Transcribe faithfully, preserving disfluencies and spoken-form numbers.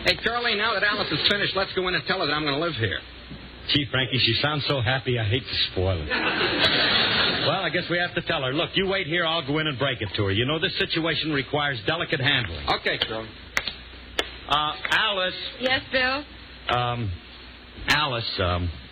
Hey, Charlie, now that Alice is finished, let's go in and tell her that I'm going to live here. Gee, Frankie, she sounds so happy, I hate to spoil it. Well, I guess we have to tell her. Look, you wait here, I'll go in and break it to her. You know, this situation requires delicate handling. Okay, Charlie. Uh, Alice. Yes, Bill? Um, Alice, um...